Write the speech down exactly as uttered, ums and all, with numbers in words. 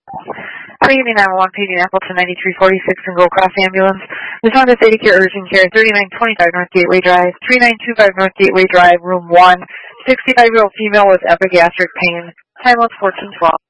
Good evening, nine one one, paging Appleton ninety-three forty-six and Gold Cross Ambulance. Respond to Theta Care Urgent Care, thirty-nine twenty-five North Gateway Drive, three nine two five North Gateway Drive, room one, sixty-five-year-old female with epigastric pain. Time was fourteen twelve.